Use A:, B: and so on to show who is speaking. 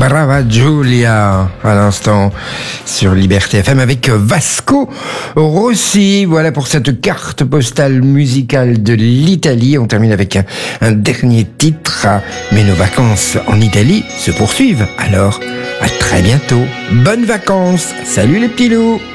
A: Brava Giulia, à l'instant, sur Liberté FM avec Vasco Rossi. Voilà pour cette carte postale musicale de l'Italie. On termine avec un dernier titre. Mais nos vacances en Italie se poursuivent. Alors, à très bientôt. Bonnes vacances. Salut les petits loups.